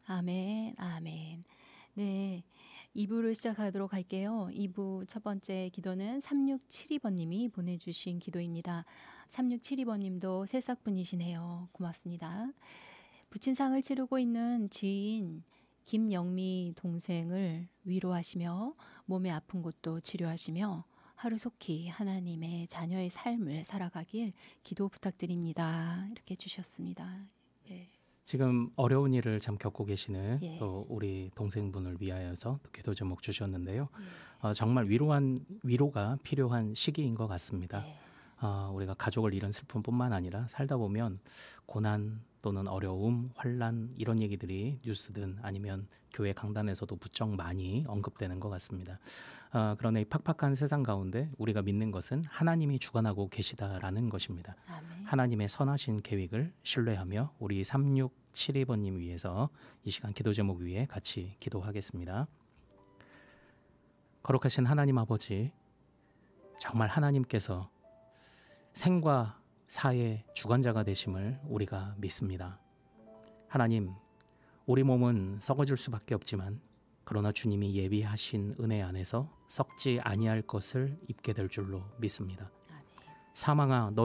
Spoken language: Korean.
아멘, 아멘. 네, 2부를 시작하도록 할게요. 2부 첫 번째 기도는 3672번님이 보내주신 기도입니다. 3672번님도 새싹분이시네요. 고맙습니다. 부친상을 치르고 있는 지인 김영미 동생을 위로하시며 몸의 아픈 곳도 치료하시며 하루속히 하나님의 자녀의 삶을 살아가길 기도 부탁드립니다. 이렇게 주셨습니다. 예. 지금 어려운 일을 참 겪고 계시는 예. 또 우리 동생분을 위하여서 또 기도 제목 주셨는데요. 정말 위로가 필요한 시기인 것 같습니다. 예. 우리가 가족을 잃은 슬픔뿐만 아니라 살다 보면 고난 또는 어려움, 환난 이런 얘기들이 뉴스든 아니면 교회 강단에서도 부쩍 많이 언급되는 것 같습니다. 그러나 이 팍팍한 세상 가운데 우리가 믿는 것은 하나님이 주관하고 계시다라는 것입니다. 아멘. 하나님의 선하신 계획을 신뢰하며 우리 3672번님 위해서 이 시간 기도 제목 위에 같이 기도하겠습니다. 거룩하신 하나님 아버지, 정말 하나님께서 생과 사의 주관자가 되심을 우리가 믿습니다. 하나님, 우리 몸은 썩어질 수밖에 없지만 그러나 주님이 예비하신 은혜 안에서 썩지 아니할 것을 입게 될 줄로 믿습니다. 아멘. 사망아,